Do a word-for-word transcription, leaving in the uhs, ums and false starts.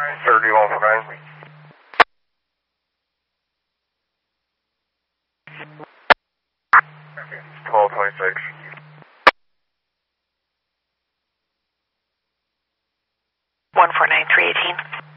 thirty-one for nine. twelve twenty-six. one four nine three eighteen.